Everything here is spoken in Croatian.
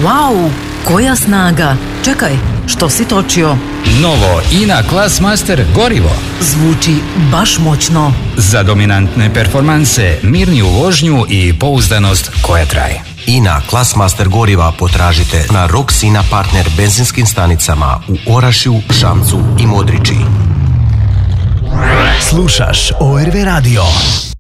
Wow, koja snaga! Čekaj, što si točio? Novo INA Classmaster gorivo. Zvuči baš moćno. Za dominantne performanse, mirniju vožnju i pouzdanost koja traje. INA Classmaster goriva potražite na Roxina partner benzinskim stanicama u Orašju, Šamcu i Modriči. Slušaš ORV radio.